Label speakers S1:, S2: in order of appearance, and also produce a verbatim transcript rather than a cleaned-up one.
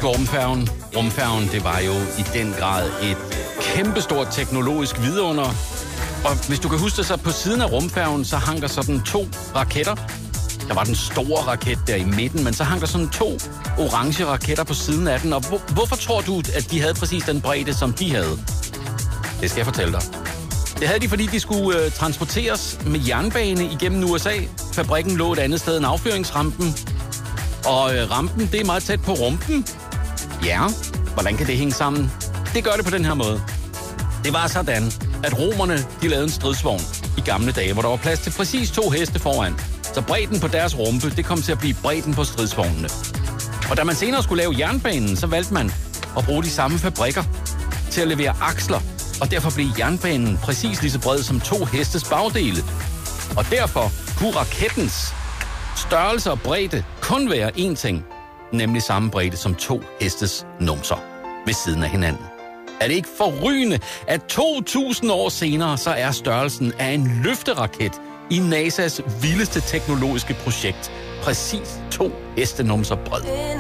S1: på rumfærgen. Rumfærgen, det var jo i den grad et kæmpestort teknologisk vidunder. Og hvis du kan huske det, så på siden af rumfærgen, så hang der sådan to raketter. Der var den store raket der i midten, men så hang der sådan to orange raketter på siden af den. Og hvor, hvorfor tror du, at de havde præcis den bredde, som de havde? Det skal jeg fortælle dig. Det havde de, fordi de skulle øh, transporteres med jernbane igennem U S A. Fabrikken lå et andet sted end affyringsrampen. Og øh, rampen, det er meget tæt på rumpen. Ja, hvordan kan det hænge sammen? Det gør det på den her måde. Det var sådan, at romerne, de lavede en stridsvogn i gamle dage, hvor der var plads til præcis to heste foran. Så bredden på deres rumpe, det kom til at blive bredden på stridsvognene. Og da man senere skulle lave jernbanen, så valgte man at bruge de samme fabrikker til at levere aksler. Og derfor blev jernbanen præcis lige så bred som to hestes bagdele. Og derfor kunne rakettens størrelse og bredde kun være én ting, nemlig samme bredde som to hestes numser ved siden af hinanden. Er det ikke forrygende, at to tusind år senere, så er størrelsen af en løfteraket i NASA's vildeste teknologiske projekt præcis to hestenumser bred?